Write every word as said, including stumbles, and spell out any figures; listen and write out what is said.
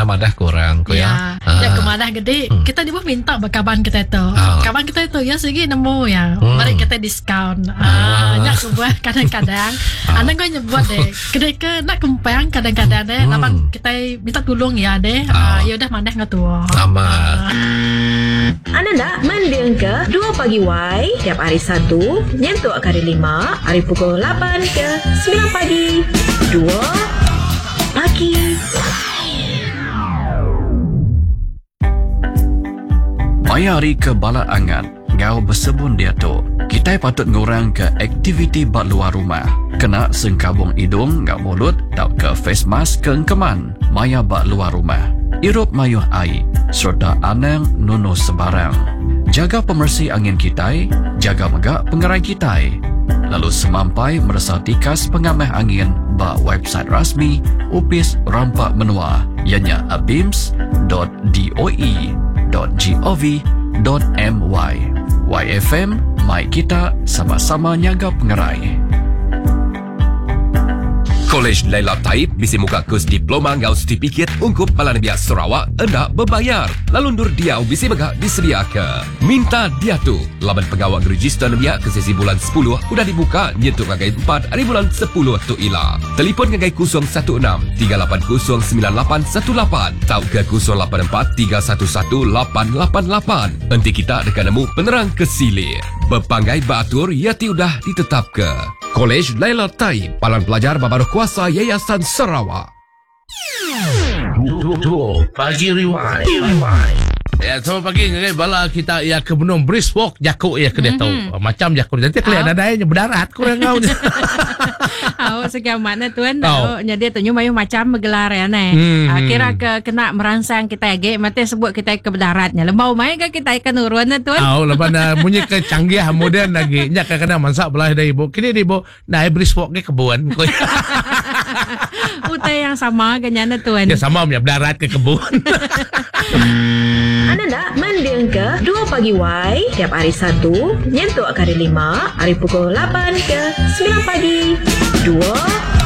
madah kurang ko ya. ya. Ya kemadah gede hmm. kita di bawah minta bakaban kita itu. Ah. Kawan kita itu ya segi nemu ya. Hmm. Mari kita diskon. Ah. Ah, nya sebuah kadang-kadang Ah. ana gue nyebut deh. Gede ke nak kempang kadang-kadang deh. Hmm. Lapang kita minta tolong ya deh. Ah. Ah, ya udah maneh ngatuh. Sama. Anda nak mendeng ke dua pagi Y tiap hari Sabtu nyentuh kali lima hari pukul lapan ke sembilan pagi. Dua pagi. Mayari ke bala angan, ngau bersebun dia tu. Kita patut ngurang ke aktiviti bat luar rumah. Kena sengkabung hidung, ngau mulut, tau ke face mask ke engkeman. Maya bat luar rumah. Irup mayuh air, serta anang nuno sebarang. Jaga pemersih angin kita, jaga megak pengerai kita. Lalu semampai merasa tikas pengamah angin ba website rasmi Upis Rampak Menua, ianya abims dot doe dot gov dot my. Y F M, mai kita sama-sama nyaga pengerai. Kolej Laila Taib bisi muka kus diploma ngau sertifikat ungkup Palan Biak Sarawak hendak berbayar. Lalu nur diau bisi megak disedia ke. Minta dia tu. Laman pengawal register biak ke sesi bulan sepuluh sudah dibuka nyentuh ngagai empat hari bulan sepuluh tu ila. Telefon ngagai kosong satu enam tiga lapan kosong sembilan lapan satu lapan tau ke kosong lapan empat tiga satu satu lapan lapan lapan. Nanti kita dekat nemu penerang kesili. Berpanggai baatur ia tiudah ditetap ke. Kolej Laila Taib, Palan Pelajar Babaruh Kuasa Yayasan Sarawak. Dua pagi rewind. Ya, selamat pagi ngai bala kita ya ke Benung Brisk Walk Jakuk ya ke dia tahu. Mm-hmm. Macam Jakuk nanti kelihatan ada yang berdarat kurang kau. Oh, sekian mana tuan oh. oh. Jadi tu nyu mayu macam bergelar ya ne. Hmm. Ah, kira ke kena merangsang kita ge mate sebut kita ke berdaratnya. Lembau mai ke kita ikan urun tuan. Oh, lepas na munyi ke canggih moden lagi. Nya kadang masak belah dari ibu. Kini di ibu naik Brisk Walk ke kebun. Utai yang sama kenyana tuan. Ya sama punya berdarat ke kebun. Anda nak mendeng ke dua pagi Y tiap hari Sabtu nyentuh kali lima hari pukul lapan ke sembilan pagi. Dua